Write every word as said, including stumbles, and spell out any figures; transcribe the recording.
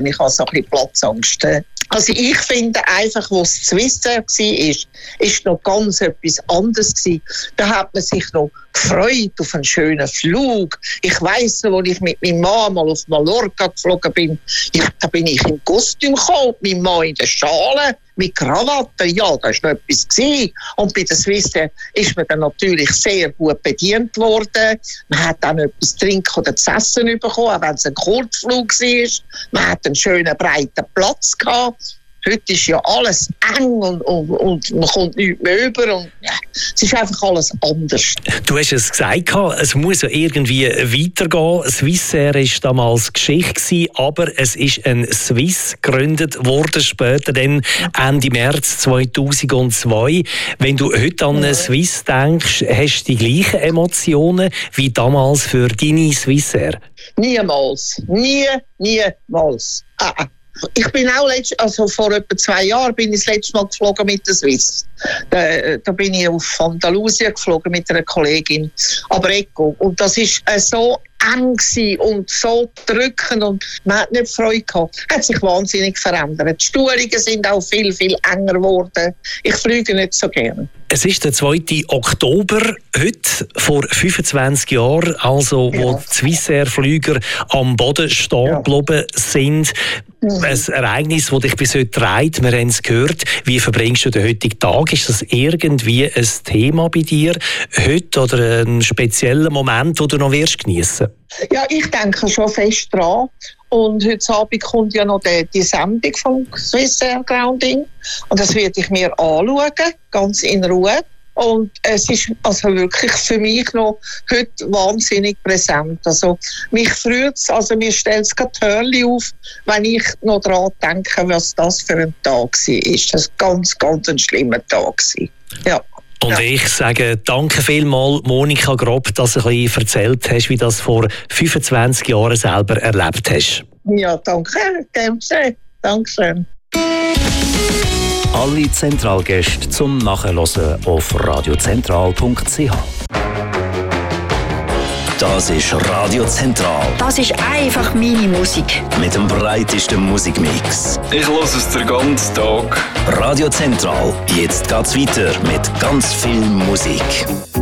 Ich habe so ein bisschen Platzangst. Also ich finde einfach, wo es Swissair war, ist noch ganz etwas anderes gewesen. Da hat man sich noch gefreut auf einen schönen Flug. Ich weiss noch, als ich mit meinem Mann mal auf Mallorca geflogen bin, ja, da bin ich im Kostüm gekommen, mein Mann in der Schale, mit Krawatte, ja, da war noch etwas gewesen. Und bei der Swissair ist man dann natürlich sehr gut bedient worden. Man hat dann etwas zu trinken oder zu essen bekommen, auch wenn es ein Kurzflug war. Man hat einen schönen, breiten Platz gehabt. Heute ist ja alles eng und, und, und man kommt nichts mehr über. Und, ja, es ist einfach alles anders. Du hast es gesagt, es muss ja irgendwie weitergehen. Swissair war damals Geschichte, aber es ist ein Swiss gegründet worden, später dann Ende März zweitausendzwei. Wenn du heute an ja. Swiss denkst, hast du die gleichen Emotionen wie damals für deine Swissair? Niemals. Nie, niemals. Ah, ah. Ich bin auch letzt, also vor etwa zwei Jahren bin ich das letzte Mal geflogen mit der Swiss. Da, da bin ich auf Andalusien geflogen mit einer Kollegin. Aber Eco. Und das war äh, so eng und so drückend und man hat nicht Freude gehabt. Hat sich wahnsinnig verändert. Die Stuhlungen sind auch viel, viel enger geworden. Ich fliege nicht so gerne. Es ist der zweite Oktober, heute vor fünfundzwanzig Jahren, also wo ja. die Swissair-Flüger am Boden stehen ja. geblieben sind. Mhm. Ein Ereignis, das dich bis heute treibt. Wir haben es gehört. Wie verbringst du den heutigen Tag? Ist das irgendwie ein Thema bei dir heute oder ein spezieller Moment, den du noch wirst geniessen? Ja, ich denke schon fest dran. Und heute Abend kommt ja noch die, die Sendung vom Swissair Grounding. Und das werde ich mir anschauen, ganz in Ruhe. Und es ist also wirklich für mich noch heute wahnsinnig präsent. Also mich freut es, also mir stellt es gerade die Hörli auf, wenn ich noch daran denke, was das für ein Tag war. Das war ein ganz, ganz ein schlimmer Tag. Ja. Und ja. ich sage danke vielmals, Monika Grob, dass du ein bisschen erzählt hast, wie du das vor fünfundzwanzig Jahren selber erlebt hast. Ja, danke. Danke. Danke. Alle Zentralgäste zum Nachhören auf radiozentral punkt c h. Das ist Radio Zentral. Das ist einfach meine Musik. Mit dem breitesten Musikmix. Ich höre es den ganzen Tag. Radio Zentral. Jetzt geht's weiter mit ganz viel Musik.